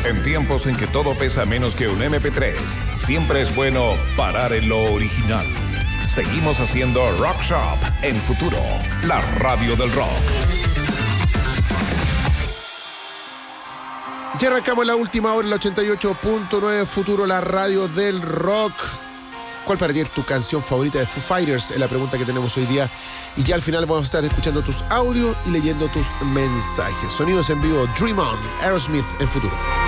En tiempos en que todo pesa menos que un MP3, siempre es bueno parar en lo original. Seguimos haciendo Rock Shop en Futuro, la radio del rock. Ya arrancamos la última hora, el 88.9 Futuro, la radio del rock. ¿Cuál para ti es tu canción favorita de Foo Fighters? Es la pregunta que tenemos hoy día. Y ya al final vamos a estar escuchando tus audios y leyendo tus mensajes. Sonidos en vivo, Dream On, Aerosmith en Futuro.